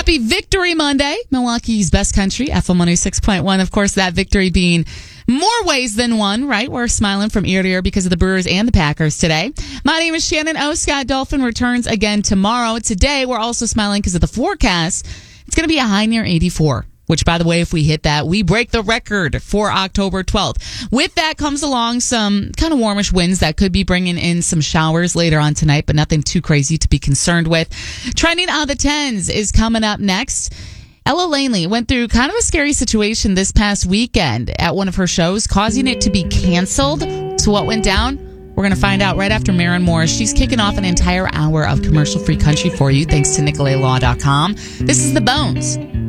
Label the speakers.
Speaker 1: Happy Victory Monday, Milwaukee's best country, FM 106.1. Of course, that victory being more ways than one, right? We're smiling from ear to ear because of the Brewers and the Packers today. My name is Shannon O. Scott Dolphin returns again tomorrow. Today, we're also smiling because of the forecast. It's going to be a high near 84. Which, by the way, if we hit that, we break the record for October 12th. With that comes along some kind of warmish winds that could be bringing in some showers later on tonight, but nothing too crazy to be concerned with. Trending on the 10s is coming up next. Ella Langley went through kind of a scary situation this past weekend at one of her shows, causing it to be canceled. So what went down? We're going to find out right after Maren Morris. She's kicking off an entire hour of commercial-free country for you, thanks to NicoletLaw.com. This is The Bones